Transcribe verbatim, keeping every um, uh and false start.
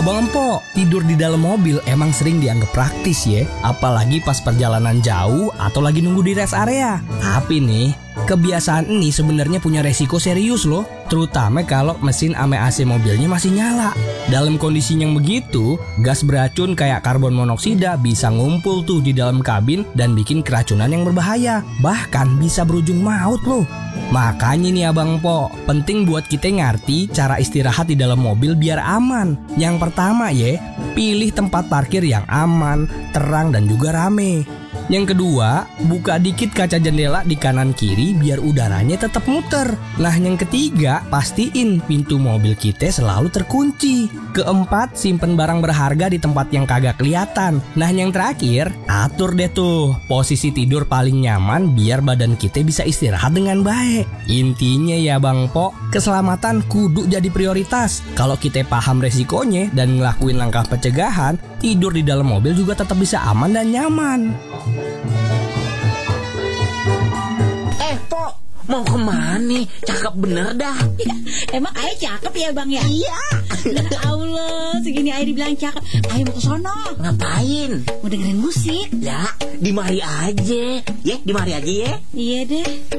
Abang Empok, tidur di dalam mobil emang sering dianggap praktis ya, apalagi pas perjalanan jauh atau lagi nunggu di rest area. Tapi nih, kebiasaan ini sebenarnya punya resiko serius loh, terutama kalau mesin ame A C mobilnya masih nyala. Dalam kondisi yang begitu, gas beracun kayak karbon monoksida bisa ngumpul tuh di dalam kabin dan bikin keracunan yang berbahaya, bahkan bisa berujung maut loh. Makanya nih Abang Po, penting buat kita ngerti cara istirahat di dalam mobil biar aman. Yang pertama ya, pilih tempat parkir yang aman, terang dan juga rame. Yang kedua, buka dikit kaca jendela di kanan kiri biar udaranya tetap muter. Nah yang ketiga, pastiin pintu mobil kita selalu terkunci. Keempat, simpen barang berharga di tempat yang kagak kelihatan. Nah yang terakhir, atur deh tuh posisi tidur paling nyaman biar badan kita bisa istirahat dengan baik. Intinya ya Bang Po, keselamatan kudu jadi prioritas. Kalau kita paham resikonya dan ngelakuin langkah pencegahan, tidur di dalam mobil juga tetap bisa aman dan nyaman. Eh, Po, mau kemana nih? Cakep bener dah. Ya, emang Ayah cakep ya Bang ya? Iya. Ya Allah, segini Ayah dibilang cakep. Ayah mau ke sono. Ngapain? Mau dengerin musik. Ya, di mari aja. Ya, di mari aja ya. Iya deh.